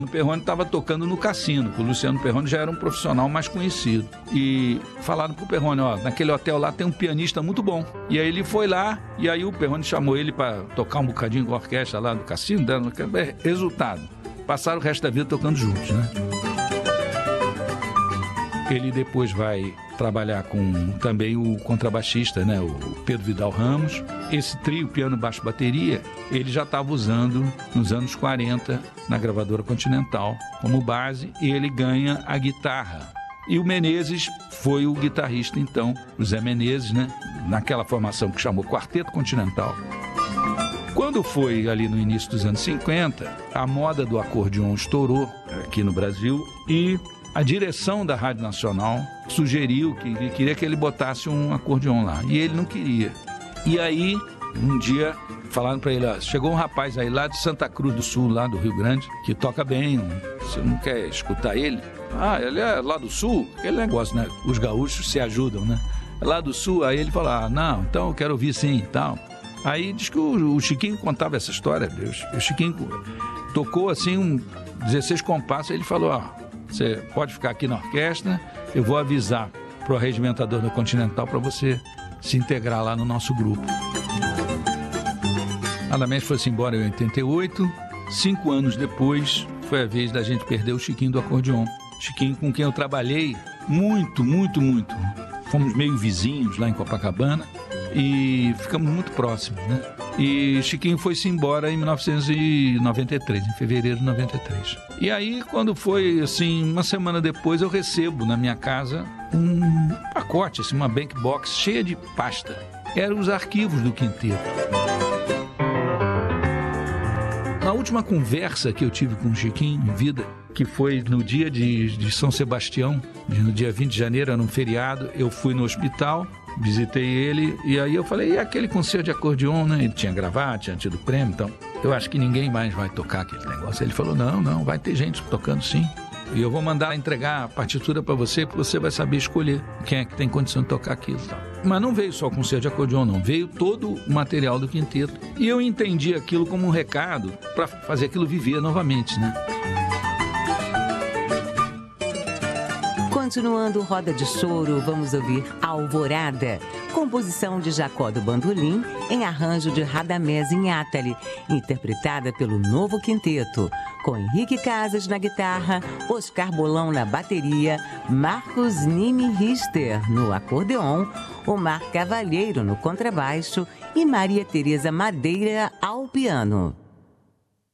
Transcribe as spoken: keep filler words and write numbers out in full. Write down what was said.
O Perrone estava tocando no cassino, que o Luciano Perrone já era um profissional mais conhecido. E falaram pro Perrone, ó, naquele hotel lá tem um pianista muito bom. E aí ele foi lá, e aí o Perrone chamou ele para tocar um bocadinho com a orquestra lá do cassino. Dando... Resultado, passaram o resto da vida tocando juntos, né? Ele depois vai trabalhar com também o contrabaixista, né, o Pedro Vidal Ramos. Esse trio, piano, baixo, bateria, ele já estava usando nos anos quarenta na gravadora Continental como base, e ele ganha a guitarra. E o Menezes foi o guitarrista, então, o Zé Menezes, né, naquela formação que chamou Quarteto Continental. Quando foi ali no início dos anos cinquenta, a moda do acordeon estourou aqui no Brasil e a direção da Rádio Nacional sugeriu que, que queria que ele botasse um acordeon lá. E ele não queria. E aí, um dia, falaram para ele, ó, chegou um rapaz aí lá de Santa Cruz do Sul, lá do Rio Grande, que toca bem, você não quer escutar ele? Ah, ele é lá do Sul? Aquele negócio, né? Os gaúchos se ajudam, né? É lá do Sul, aí ele falou, ah, não, então eu quero ouvir sim e tal. Aí diz que o, o Chiquinho contava essa história, Deus. O Chiquinho tocou assim um dezesseis compassos, ele falou, ó, você pode ficar aqui na orquestra, eu vou avisar para o arregimentador da Continental para você se integrar lá no nosso grupo. Adamés foi-se embora em oitenta e oito, cinco anos depois foi a vez da gente perder o Chiquinho do acordeon. Chiquinho com quem eu trabalhei muito, muito, muito. Fomos meio vizinhos lá em Copacabana e ficamos muito próximos, né? E Chiquinho foi-se embora em mil novecentos e noventa e três, em fevereiro de noventa e três. E aí, quando foi, assim, uma semana depois, eu recebo na minha casa um pacote, assim, uma bank box cheia de pasta. Eram os arquivos do quinteto. Na última conversa que eu tive com o Chiquinho em vida, que foi no dia de, de São Sebastião, no dia vinte de janeiro, era um feriado, eu fui no hospital, visitei ele, e aí eu falei, e aquele concerto de acordeon, né? Ele tinha gravado, tinha tido prêmio, então eu acho que ninguém mais vai tocar aquele negócio. Ele falou, não, não, vai ter gente tocando sim. E eu vou mandar entregar a partitura para você, porque você vai saber escolher quem é que tem condição de tocar aquilo e tal. Mas não veio só o concerto de acordeon, não. Veio todo o material do quinteto. E eu entendi aquilo como um recado para fazer aquilo viver novamente, né? Continuando Roda de Choro, vamos ouvir Alvorada, composição de Jacó do Bandolim, em arranjo de Radamés Inátali, interpretada pelo Novo Quinteto, com Henrique Casas na guitarra, Oscar Bolão na bateria, Marcos Nimi Richter no acordeon, Omar Cavalheiro no contrabaixo e Maria Tereza Madeira ao piano.